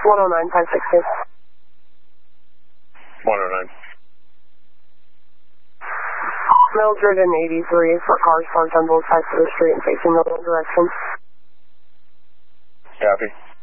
109-562. 109. Mildred and 83 for cars parked on both sides of the street and facing the wrong direction. Copy.